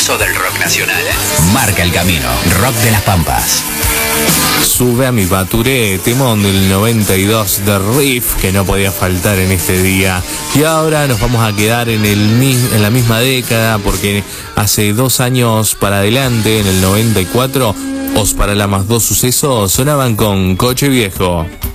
comienzo del rock nacional. Marca el camino. Rock de las Pampas. Sube a mi Baturé, temón del 92 de Riff, que no podía faltar en este día. Y ahora nos vamos a quedar en la misma década, porque hace 2 años para adelante, en el 94, Os Paralamas 2 Sucesos sonaban con Coche Viejo.